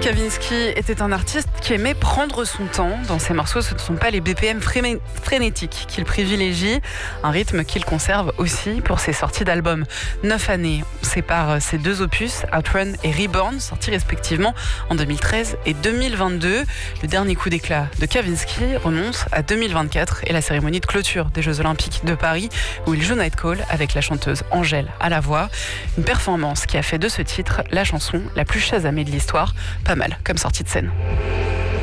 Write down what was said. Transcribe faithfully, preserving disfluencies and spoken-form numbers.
Kavinsky était un artiste qui aimait prendre son temps. Dans ses morceaux, ce ne sont pas les B P M fréné- frénétiques qu'il privilégie, un rythme qu'il conserve aussi pour ses sorties d'albums. Neuf années séparent ces deux opus, Outrun et Reborn, sortis respectivement en deux mille treize et deux mille vingt-deux. Le dernier coup d'éclat de Kavinsky remonte à deux mille vingt-quatre et la cérémonie de clôture des Jeux Olympiques de Paris, où il joue Night Call avec la chanteuse Angèle à la voix. Une performance qui a fait de ce titre la chanson la plus chasamée de l'histoire. Pas mal comme sortie de scène.